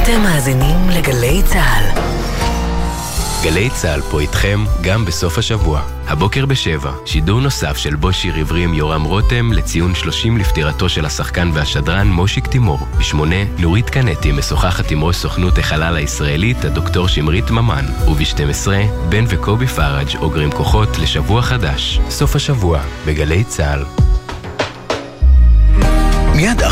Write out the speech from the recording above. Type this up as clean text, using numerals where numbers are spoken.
אתם מאזינים לגלי צהל. גלי צהל פה איתכם גם בסוף השבוע. הבוקר ב7, שידור נוסף של בו שיר עברי עם יורם רותם לציון 30 לפטירתו של השחקן והשדרן מושיק תימור. ב8, נורית קנטי משוחחת עם ראש סוכנות החלל הישראלית, הדוקטור שמרית ממן. וב12, בן וקובי פראג' אוגרים כוחות לשבוע חדש. סוף השבוע בגלי צהל. מיד